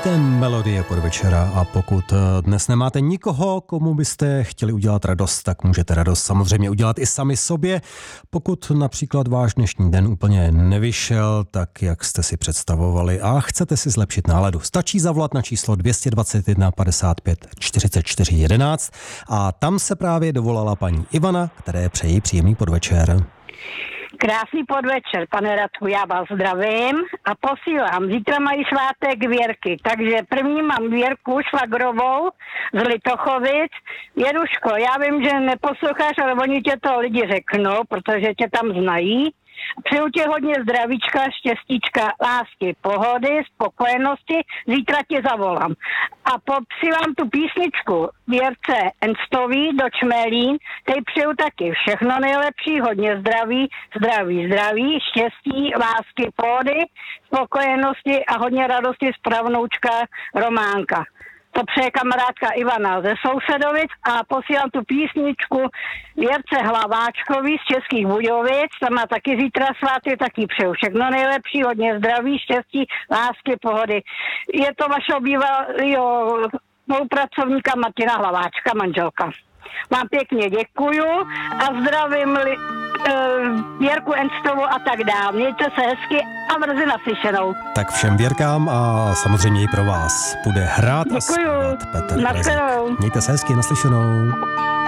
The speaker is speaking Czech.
Slyšíte Melodie podvečera a pokud dnes nemáte nikoho, komu byste chtěli udělat radost, tak můžete radost samozřejmě udělat i sami sobě. Pokud například váš dnešní den úplně nevyšel, tak jak jste si představovali a chcete si zlepšit náladu, stačí zavolat na číslo 221 55 44 11 a tam se právě dovolala paní Ivana, které přeji příjemný podvečer. Krásný podvečer, pane Radku, já vás zdravím a posílám. Zítra mají svátek Věrky, takže první mám Věrku Švagrovou z Litochovic. Věruško, já vím, že neposloucháš, ale oni tě to lidi řeknou, protože tě tam znají. Přeju tě hodně zdravíčka, štěstíčka, lásky, pohody, spokojenosti. Zítra tě zavolám. A posílám tu písničku Věrce Enstový do Čmelín. Tej přeju taky všechno nejlepší, hodně zdraví, štěstí, lásky, pohody, spokojenosti a hodně radosti z pravnoučka Románka. To přeje kamarádka Ivana ze Sousedovic a posílám tu písničku Věrce Hlaváčkovi z Českých Budějovic. Tam má taky zítra svátek, taky přeju všechno nejlepší, hodně zdraví, štěstí, lásky, pohody. Je to vašeho bývalého spolupracovníka Martina Hlaváčka, manželka. Vám pěkně děkuju a zdravím Věrku Enstovou a tak dále. Mějte se hezky a brzy naslyšenou. Tak všem Věrkám a samozřejmě i pro vás bude hrát a zpívat Petr Brezík. Mějte se hezky, naslyšenou.